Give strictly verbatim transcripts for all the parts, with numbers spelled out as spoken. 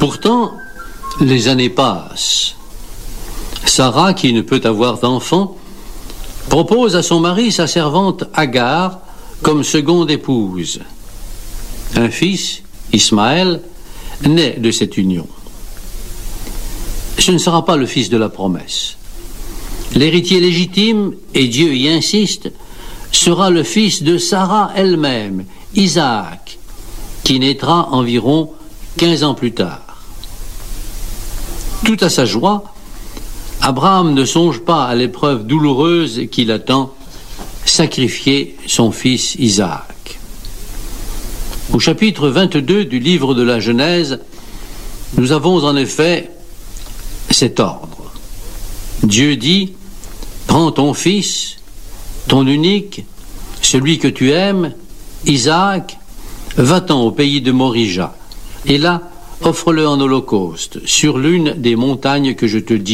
Pourtant, les années passent. Sarah, qui ne peut avoir d'enfant, propose à son mari sa servante Agar comme seconde épouse. Un fils, Ismaël, naît de cette union. Ce ne sera pas le fils de la promesse. L'héritier légitime, et Dieu y insiste, sera le fils de Sarah elle-même, Isaac, qui naîtra environ quinze ans plus tard. Tout à sa joie, Abraham ne songe pas à l'épreuve douloureuse qui l'attend, sacrifier son fils Isaac. Au chapitre vingt-deux du livre de la Genèse, nous avons en effet cet ordre. Dieu dit, « Prends ton fils, ton unique, celui que tu aimes, Isaac, va-t'en au pays de Morija, et là, offre-le en holocauste, sur l'une des montagnes que je te dirai. »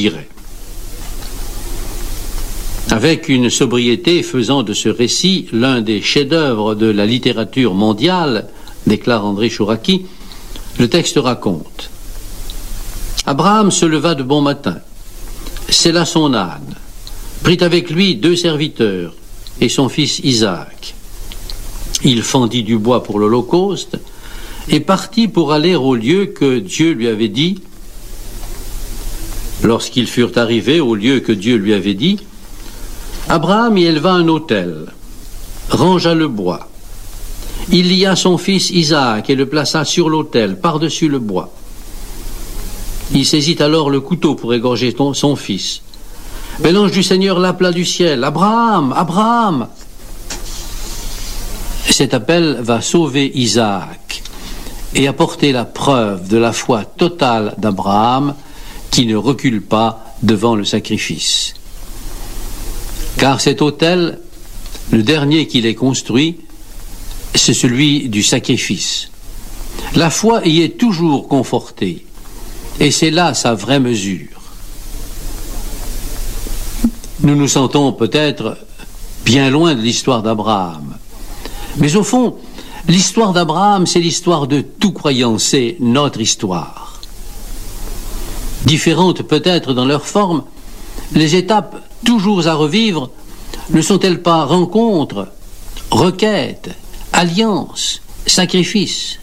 Avec une sobriété faisant de ce récit l'un des chefs-d'œuvre de la littérature mondiale, déclare André Chouraki, le texte raconte. Abraham se leva de bon matin, sella son âne, prit avec lui deux serviteurs et son fils Isaac. Il fendit du bois pour l'holocauste et partit pour aller au lieu que Dieu lui avait dit. Lorsqu'ils furent arrivés au lieu que Dieu lui avait dit, Abraham y éleva un autel, rangea le bois. Il lia son fils Isaac et le plaça sur l'autel, par-dessus le bois. Il saisit alors le couteau pour égorger son fils. Mais l'ange du Seigneur l'appela du ciel. « Abraham, Abraham !» Cet appel va sauver Isaac et apporter la preuve de la foi totale d'Abraham qui ne recule pas devant le sacrifice. Car cet autel, le dernier qu'il ait construit, c'est celui du sacrifice. La foi y est toujours confortée, et c'est là sa vraie mesure. Nous nous sentons peut-être bien loin de l'histoire d'Abraham. Mais au fond, l'histoire d'Abraham, c'est l'histoire de tout croyant, c'est notre histoire. Différentes peut-être dans leur forme, les étapes toujours à revivre ne sont-elles pas rencontres, requêtes, alliances, sacrifices?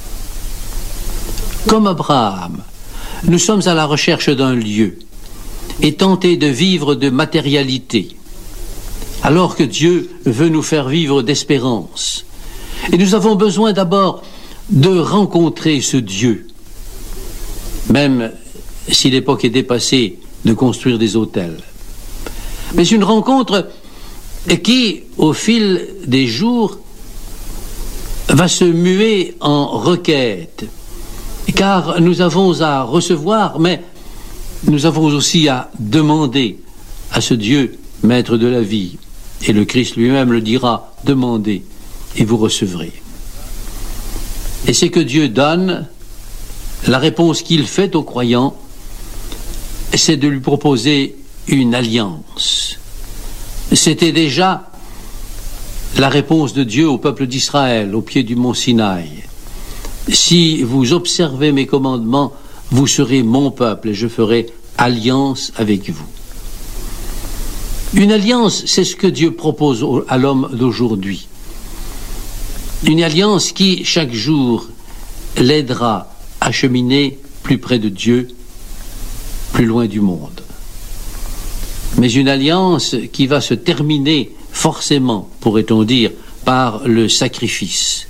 Comme Abraham, nous sommes à la recherche d'un lieu et tentés de vivre de matérialité, alors que Dieu veut nous faire vivre d'espérance. Et nous avons besoin d'abord de rencontrer ce Dieu, même si l'époque est dépassée de construire des autels. Mais une rencontre qui, au fil des jours, va se muer en requête, car nous avons à recevoir, mais nous avons aussi à demander à ce Dieu, maître de la vie. Et le Christ lui-même le dira, demandez et vous recevrez. Et c'est que Dieu donne, la réponse qu'il fait aux croyants, c'est de lui proposer une alliance. C'était déjà la réponse de Dieu au peuple d'Israël, au pied du mont Sinaï. Si vous observez mes commandements, vous serez mon peuple et je ferai alliance avec vous. Une alliance, c'est ce que Dieu propose à l'homme d'aujourd'hui. Une alliance qui, chaque jour, l'aidera à cheminer plus près de Dieu, plus loin du monde. Mais une alliance qui va se terminer forcément, pourrait-on dire, par le sacrifice.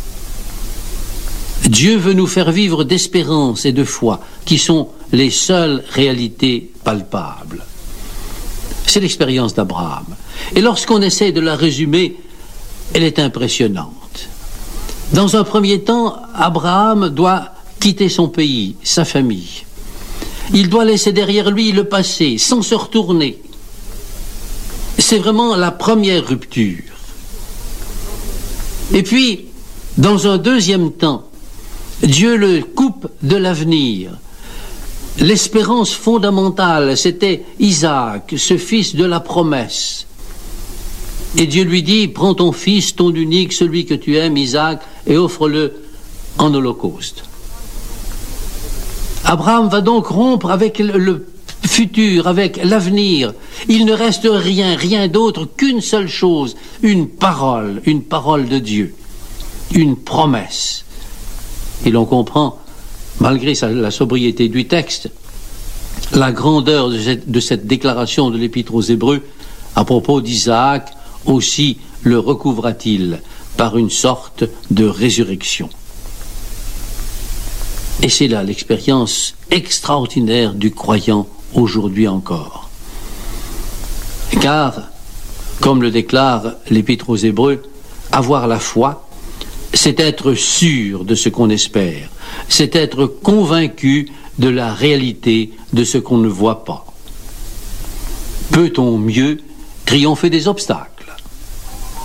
Dieu veut nous faire vivre d'espérance et de foi, qui sont les seules réalités palpables. C'est l'expérience d'Abraham. Et lorsqu'on essaie de la résumer, elle est impressionnante. Dans un premier temps, Abraham doit quitter son pays, sa famille. Il doit laisser derrière lui le passé, sans se retourner. C'est vraiment la première rupture. Et puis, dans un deuxième temps, Dieu le coupe de l'avenir. L'espérance fondamentale, c'était Isaac, ce fils de la promesse. Et Dieu lui dit, prends ton fils, ton unique, celui que tu aimes, Isaac, et offre-le en holocauste. Abraham va donc rompre avec le futur, avec l'avenir. Il ne reste rien, rien d'autre qu'une seule chose, une parole, une parole de Dieu, une promesse. Et l'on comprend, malgré la sobriété du texte, la grandeur de cette, de cette déclaration de l'Épître aux Hébreux à propos d'Isaac. Aussi le recouvra-t-il par une sorte de résurrection. Et c'est là l'expérience extraordinaire du croyant aujourd'hui encore. Car, comme le déclare l'Épître aux Hébreux, avoir la foi, c'est être sûr de ce qu'on espère, c'est être convaincu de la réalité de ce qu'on ne voit pas. Peut-on mieux triompher des obstacles?